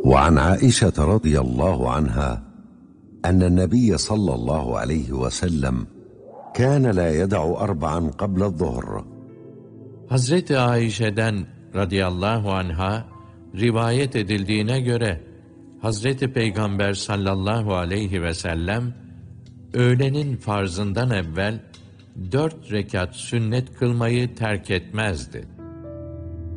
وعن عائشة رضي الله عنها أن النبي صلى الله عليه وسلم كان لا يدع أربعا قبل الظهر. Hazreti Ayşe'den radıyallahu anha rivayet edildiğine göre Hazreti Peygamber sallallahu aleyhi ve sellem öğlenin farzından evvel 4 rekat sünnet kılmayı terk etmezdi.